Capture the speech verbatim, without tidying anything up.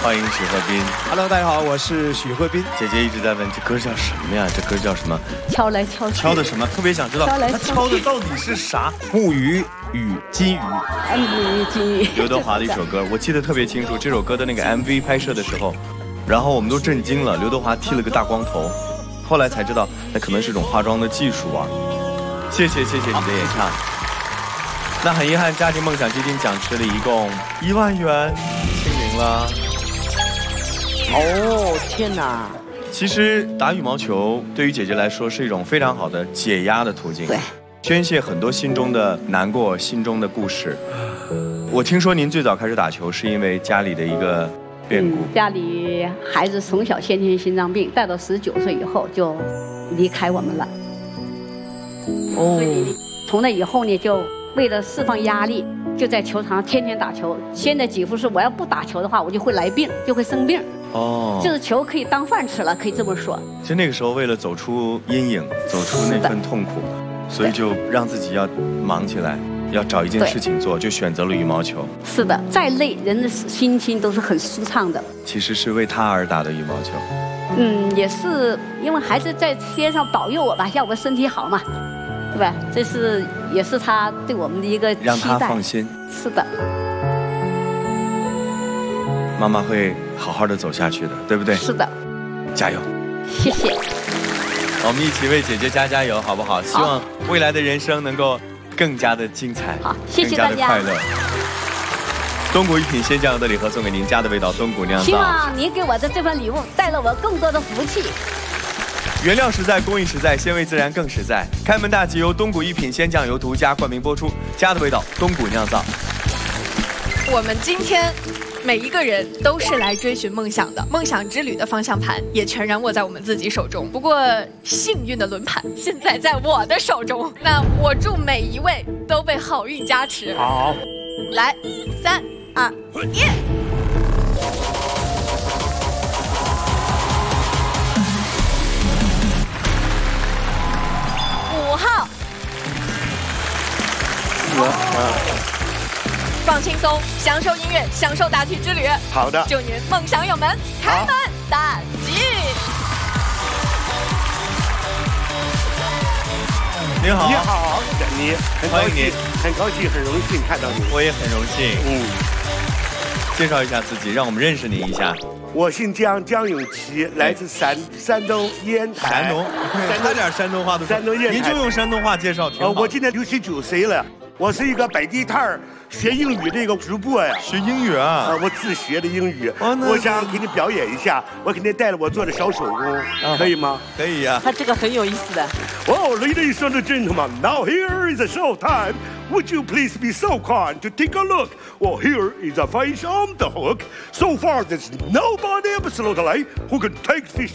欢迎许鹤斌。 Hello， 大家好，我是许鹤斌。 姐姐一直在问这歌叫什么呀？这歌叫什么？ 敲来敲去。 敲的什么？特别想知道。 敲来他敲的到底是啥？ 木鱼与金鱼。 木鱼金鱼。 刘德华的一首歌，我记得特别清楚。这首歌的那个 M V 拍摄的时候，然后我们都震惊了。刘德华剃了个大光头，后来才知道那可能是种化妆的技术啊。谢谢谢谢你的演唱。那很遗憾，家庭梦想基金奖池里一共一万元清零了。 哦，天哪！ 其实打羽毛球对于姐姐来说是一种非常好的解压的途径， 对， 宣泄很多心中的难过、心中的故事。我听说您最早开始打球是因为家里的一个变故， 嗯、家里孩子从小先天心脏病，带到十九岁以后就离开我们了。哦，所以从那以后呢，就为了释放压力，就在球场上天天打球。现在几乎是我要不打球的话，我就会来病，就会生病。哦，就是球可以当饭吃了，可以这么说。 其实那个时候为了走出阴影，走出那份痛苦，所以就让自己要忙起来，要找一件事情做，就选择了羽毛球。 是的，再累，人的心情都是很舒畅的。 其实是为他而打的羽毛球。 嗯，也是因为孩子在天上保佑我吧，要我身体好嘛，对吧？这是也是他对我们的一个期待。 让他放心。 是的。 妈妈会好好的走下去的，对不对？ 是的， 加油！ 谢谢。 我们一起为姐姐加加油，好不好？希望未来的人生能够更加的精彩， 好，谢谢大家， 更加的快乐。东谷一品鲜酱油的礼盒送给您，家的味道，东谷酿造。 希望您给我的这份礼物带了我更多的福气。 原料实在，工艺实在，鲜味自然更实在。开门大吉由东谷一品鲜酱油独家冠名播出，家的味道，东谷酿造。 我们今天每一个人都是来追寻梦想的，梦想之旅的方向盘也全然握在我们自己手中。不过幸运的轮盘现在在我的手中，那我祝每一位都被好运加持。 好， 来，三二一。五号。 五号。 放轻松，享受音乐，享受大曲之旅。 好的， 祝您梦想有门，开门大吉。 你好， 你好，你很高兴，很高兴，很荣幸看到你。 我也很荣幸。嗯，介绍一下自己，让我们认识您一下。 我姓姜，姜永琪，来自山山东烟台。 山东，差点山东话都。 山东烟台， 您就用山东话介绍挺好。 我今年六十九岁了。我是一个摆地摊儿学英语的一个主播呀， 学英语啊！ 啊，我自学的英语， 哦、 我想给你表演一下，我给你带了我做的小手工，啊、可以吗？ 可以呀、啊。 他这个很有意思的。 Oh, ladies and gentlemen, now here is a show time. Would you please be so kind to take a look? Well, here is a fish on the hook. So far, there's nobody absolutely who can take fish